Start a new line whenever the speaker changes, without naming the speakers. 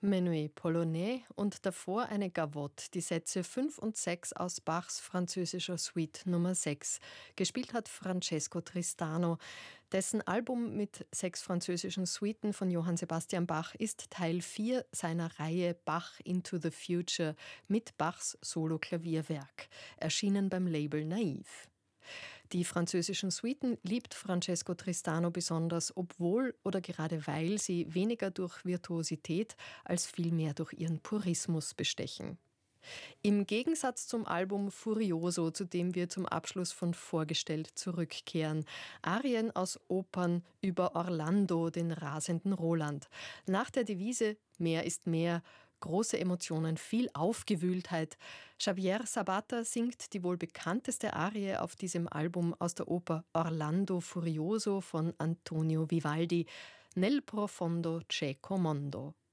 Menuet Polonais und davor eine Gavotte, die Sätze 5 und 6 aus Bachs französischer Suite Nummer 6. Gespielt hat Francesco Tristano. Dessen Album mit 6 französischen Suiten von Johann Sebastian Bach ist Teil 4 seiner Reihe Bach into the Future mit Bachs Solo-Klavierwerk, erschienen beim Label Naiv. Die französischen Suiten liebt Francesco Tristano besonders, obwohl oder gerade weil sie weniger durch Virtuosität als vielmehr durch ihren Purismus bestechen. Im Gegensatz zum Album Furioso, zu dem wir zum Abschluss von Vorgestellt zurückkehren. Arien aus Opern über Orlando, den rasenden Roland. Nach der Devise Mehr ist mehr, große Emotionen, viel Aufgewühltheit. Javier Sabata singt die wohl bekannteste Arie auf diesem Album aus der Oper Orlando Furioso von Antonio Vivaldi, Nel profondo cieco mondo.